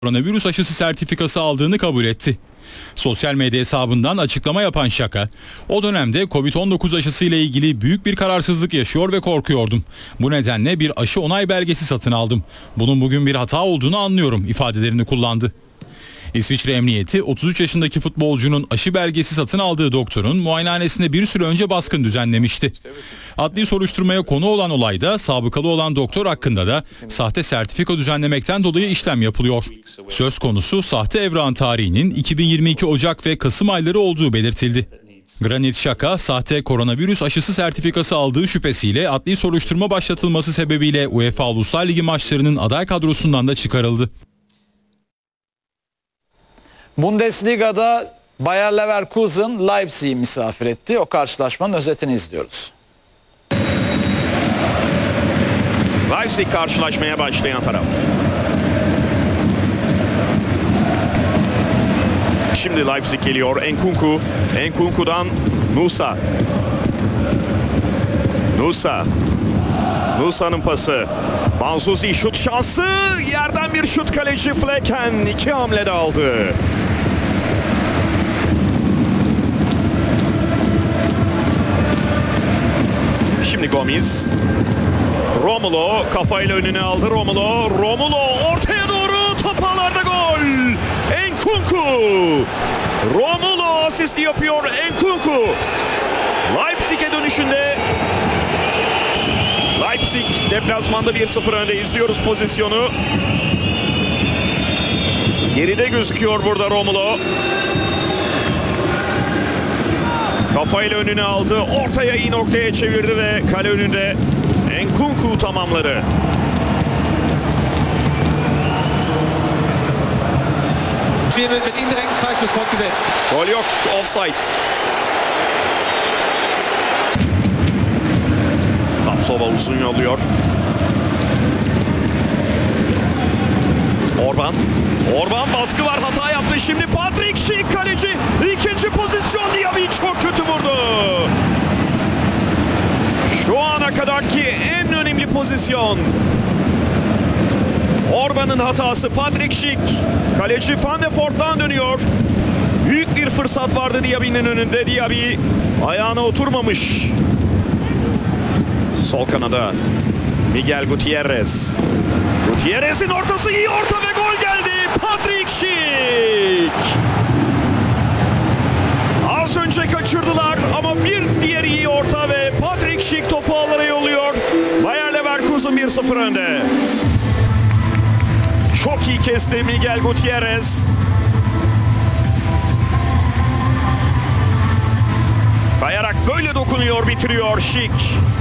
koronavirüs aşısı sertifikası aldığını kabul etti. Sosyal medya hesabından açıklama yapan Şaka, o dönemde Covid-19 aşısı ile ilgili büyük bir kararsızlık yaşıyor ve korkuyordum. Bu nedenle bir aşı onay belgesi satın aldım. Bunun bugün bir hata olduğunu anlıyorum ifadelerini kullandı. İsviçre Emniyeti 33 yaşındaki futbolcunun aşı belgesi satın aldığı doktorun muayenehanesinde bir süre önce baskın düzenlemişti. Adli soruşturmaya konu olan olayda sabıkalı olan doktor hakkında da sahte sertifika düzenlemekten dolayı işlem yapılıyor. Söz konusu sahte evrakın tarihinin 2022 Ocak ve Kasım ayları olduğu belirtildi. Granit Xhaka, sahte koronavirüs aşısı sertifikası aldığı şüphesiyle adli soruşturma başlatılması sebebiyle UEFA Uluslar Ligi maçlarının aday kadrosundan da çıkarıldı. Bundesliga'da Bayer Leverkusen Leipzig'i misafir etti. O karşılaşmanın özetini izliyoruz. Leipzig karşılaşmaya başlayan taraf. Şimdi Leipzig geliyor. Nkunku. Nkunku'dan Nusa. Nusa'nın pası. Manzuzi şut şansı. Yerden bir şut, kaleci Flecken 2 hamlede aldı. Şimdi Gomis. Romulo kafayla önüne aldı. Romulo ortaya doğru, top ağlarda, gol. Nkunku. Romulo asisti yapıyor. Nkunku. Leipzig'e dönüşünde. Leipzig deplasmanda 1-0 önde. İzliyoruz pozisyonu. Geride gözüküyor burada Romulo. Kafayla önüne aldı. Ortaya iyi noktaya çevirdi ve kale önünde Nkunku tamamladı. Spiel wird mit indirekten Freischuss fortgesetzt. Gol yok, offside. Tapsova uzun yolluyor. Orban baskı var, hata yaptı. Şimdi Patrick Schick kaleci. İkinci pozisyon, Diaby çok kötü vurdu. Şu ana kadarki en önemli pozisyon. Orban'ın hatası, Patrick Schick. Kaleci Van de Voort'tan dönüyor. Büyük bir fırsat vardı Diaby'nin önünde. Diaby ayağına oturmamış. Sol kanada Miguel Gutierrez. Gutierrez'in ortası, iyi orta ve gol geldi. Patrick Schick. Az önce kaçırdılar ama bir diğer iyi orta ve Patrick Schick topu ağlara yolluyor. Bayer Leverkusen 1-0 önde. Çok iyi kesti Miguel Gutierrez. Kayarak böyle dokunuyor, bitiriyor Schick.